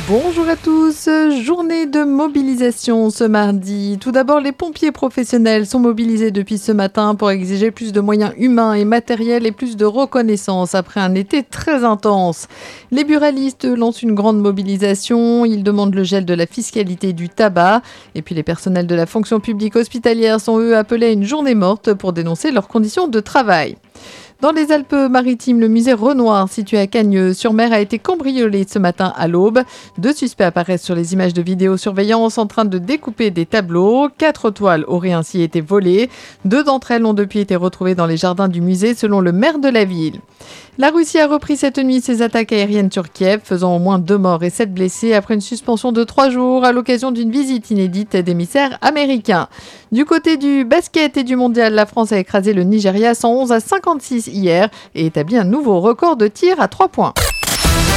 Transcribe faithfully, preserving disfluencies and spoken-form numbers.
Bonjour à tous, journée de mobilisation ce mardi. Tout d'abord, les pompiers professionnels sont mobilisés depuis ce matin pour exiger plus de moyens humains et matériels et plus de reconnaissance après un été très intense. Les buralistes lancent une grande mobilisation, ils demandent le gel de la fiscalité du tabac. Et puis les personnels de la fonction publique hospitalière sont eux appelés à une journée morte pour dénoncer leurs conditions de travail. Dans les Alpes-Maritimes, le musée Renoir, situé à Cagnes-sur-Mer, a été cambriolé ce matin à l'aube. Deux suspects apparaissent sur les images de vidéosurveillance en train de découper des tableaux. Quatre toiles auraient ainsi été volées. Deux d'entre elles ont depuis été retrouvées dans les jardins du musée, selon le maire de la ville. La Russie a repris cette nuit ses attaques aériennes sur Kiev, faisant au moins deux morts et sept blessés après une suspension de trois jours à l'occasion d'une visite inédite d'émissaires américains. Du côté du basket et du mondial, la France a écrasé le Nigeria cent onze à cinquante-six hier et établi un nouveau record de tir à trois points.